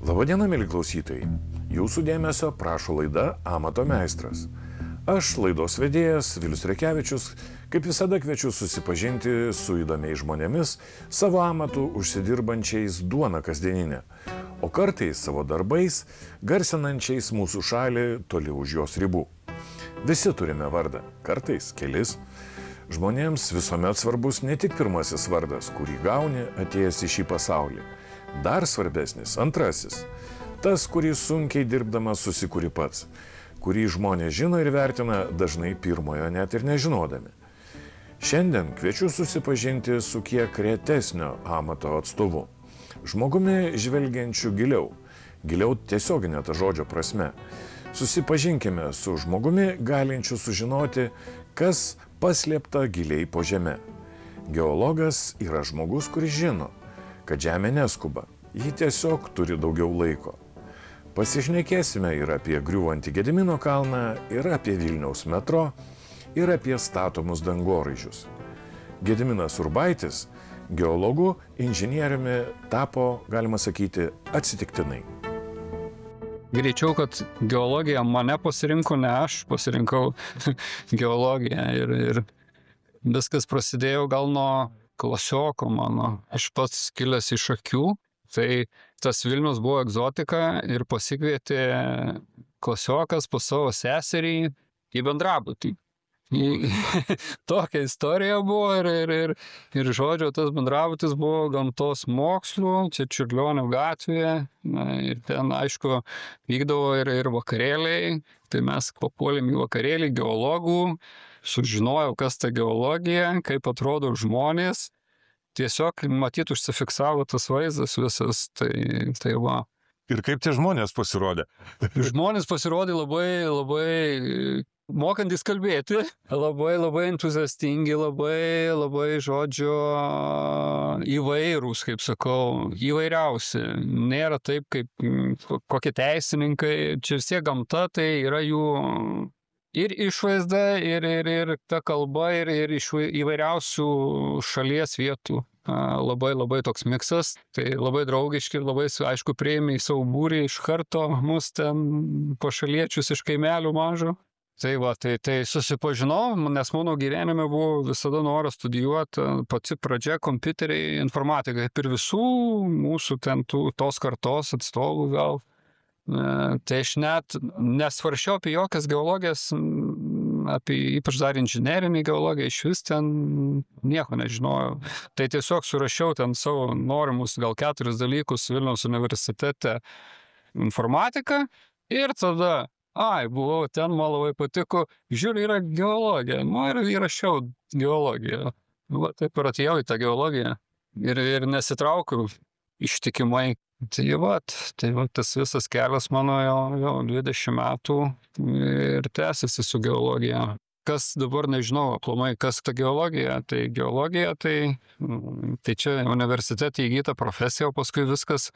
Labadiena, mėly klausytojai. Jūsų dėmesio prašo laida Amato meistras. Aš, laidos vedėjas Vilius Rekevičius, kaip visada kviečiu susipažinti su įdomiais žmonėmis, savo amatų užsidirbančiais duoną kasdieninę, o kartais savo darbais garsinančiais mūsų šalį toli už jos ribų. Visi turime vardą, kartais kelis. Žmonėms visuomet svarbus ne tik pirmasis vardas, kurį gauni atėjęs į šį pasaulį. Dar svarbesnis antrasis. Tas, kurį sunkiai dirbdamas susikuri pats, kurį žmonės žino ir vertina dažnai pirmojo net ir nežinodami. Šiandien kviečiu susipažinti su kiek retesnio amato atstovu. Žmogumi žvelgiančiu giliau. Giliau tiesioginė ta žodžio prasme. Susipažinkime su žmogumi galinčiu sužinoti, kas paslėpta giliai po žeme. Geologas yra žmogus, kuris žino, kad žemė neskuba, ji tiesiog turi daugiau laiko. Pasišnekėsime ir apie griūvantį Gedimino kalną, ir apie Vilniaus metro, ir apie statomus dangoraižius. Gediminas Urbaitis geologu, inžinieriumi tapo, galima sakyti, atsitiktinai. Greičiau, kad geologija mane pasirinko, ne aš pasirinkau geologiją ir viskas prasidėjo gal nuo klasioko mano. Aš pats kilęs iš Šakių, tai tas Vilnius buvo egzotika ir pasikvietė klasiokas pas savo seserį į bendrabutį. Tokia istorija buvo ir žodžio, tas bendrabutis buvo gamtos mokslų, čia Čiurlionio gatvėje, ir ten, aišku, vykdavo ir vakarėliai, tai mes papuolėm į vakarėlį geologų, sužinojau, kas ta geologija, kaip atrodo žmonės, tiesiog matyt užsifiksavo tas vaizdas visas, tai va. Ir kaip tie žmonės pasirodė? Žmonės pasirodė labai mokantis kalbėti, labai entuziastingi, labai žodžio įvairūs, kaip sakau, įvairiausi. Nėra taip, kaip kokie teisininkai, čia vis tiek gamta, tai yra jų ir išvaizda, ir ta kalba, ir iš įvairiausių šalies vietų. Labai toks miksas, tai labai draugiški ir labai, aišku, priėmė į savo būrį iš karto mus ten pašaliečius iš kaimelių mažo. Tai va, tai susipažinau, nes mano gyvenime buvo visada noras studijuoti, pati pradžia kompiuteriai, informatika, ir visų mūsų ten tos kartos atstovų gal. Tai aš net nesvaršiau apie jokias geologijas, apie ypač dar inžinerinį geologiją, iš vis ten nieko nežinojau. Tai tiesiog surašiau ten savo norimus gal 4 dalykus Vilniaus universitete informatiką ir tada buvau ten, man labai patiko, žiūrėjau, yra geologija, ir įrašiau geologiją. Va, taip ir atėjau į tą geologiją ir nesitraukiau ištikimai. Tai va, tas visas kelias mano jau 20 metų ir tęsiasi su geologija. Kas dabar nežinau, aplamai, kas ta geologija, tai geologija, tai čia universitete įgyta profesija, o paskui viskas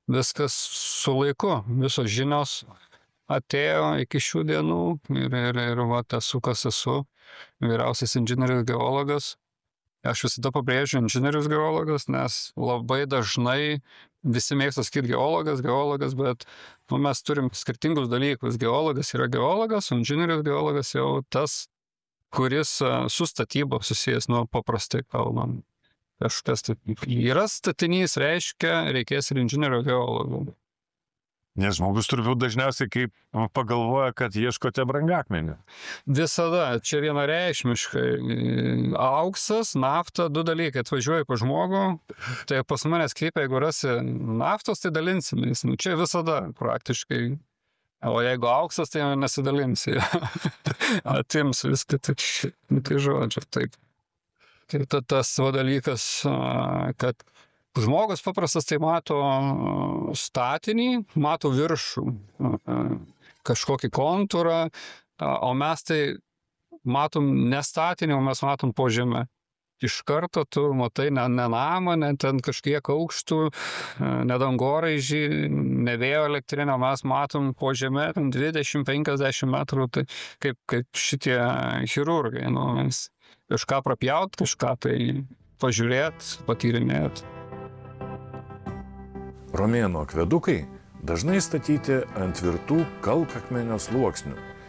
su laiku, visos žinios atėjo iki šių dienų ir va, esu kas esu, vyriausias inžinierius geologas. Aš visada pabrėžiu inžinierius geologas, nes labai dažnai visi mėgsta sakyti geologas, bet mes turim skirtingus dalykus. Geologas yra geologas, o inžinierius geologas jau tas, kuris su statyba susijęs, paprastai kalbant. Kažkas yra statinys, reiškia, reikės ir inžinierio geologo. Nes žmogus turbūt dažniausiai kaip pagalvoja, kad ieškote brangakmenį. Visada, čia vienareikšmiškai. Auksas, nafta, 2 dalykai. Atvažiuoji pas žmogų, tai pas manęs kreipia, jeigu rasi naftos, tai dalinsimės. Čia visada praktiškai. O jeigu auksas, tai nesidalinsi. Atims viską, tai žodžiu, taip. Tai tas dalykas, kad žmogus paprastas tai mato statinį, mato viršų, kažkokį kontūrą, o mes tai matom ne statinį, o mes matom po žemę. Iš karto tu matai ne namą, ne ten kažkiek aukštų, ne dangoraižį, ne vėjo elektrinę, mes matom po žemę 20-50 metrų, tai kaip šitie chirurgai, kažką prapjaut, kažką tai pažiūrėt, patyrinėt. Romėnų akvedukai dažnai statyti ant tvirtų kalkakmenio sluoksnių,